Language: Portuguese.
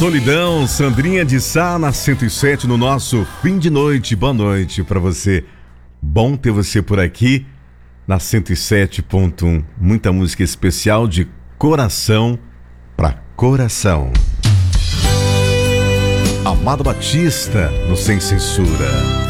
Solidão, Sandrinha de Sá na 107 no nosso fim de noite. Boa noite pra você. Bom ter você por aqui na 107.1. Muita música especial de coração pra coração. Amado Batista no Sem Censura.